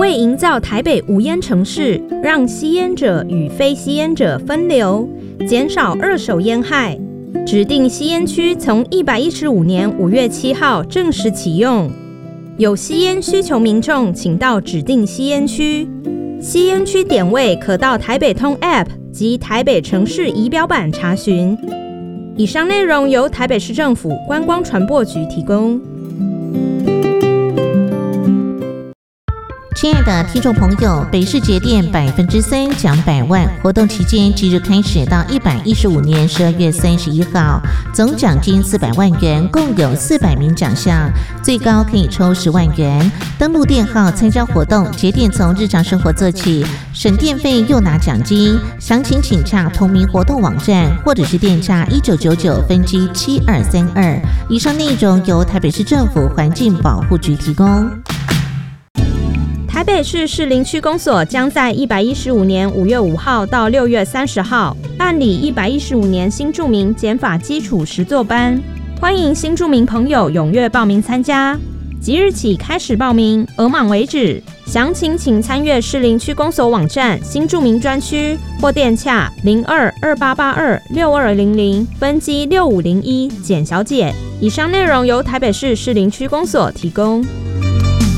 为营造台北无烟城市，让吸烟者与非吸烟者分流，减少二手烟害，指定吸烟区从115年5月7号正式启用。有吸烟需求民众，请到指定吸烟区。吸烟区点位可到台北通 App 及台北城市仪表板查询。以上内容由台北市政府观光传播局提供。 亲爱的听众朋友，北市节电3%奖100万活动期间即日开始到115年12月31号，总奖金400万元，共有400名奖项，最高可以抽10万元。登录电号参加活动，节电从日常生活做起，省电费又拿奖金。详情请洽同名活动网站，或者是电洽1999分机7232。以上内容由台北市政府环境保护局提供。 台北市士林区公所将在115年5月5号到6月30号办理115年新住民减法基础实作班，欢迎新住民朋友踊跃报名参加。即日起开始报名，额满为止。详情请参阅士林区公所网站新住民专区，或电洽0228826200分机6501简小姐。以上内容由台北市士林区公所提供。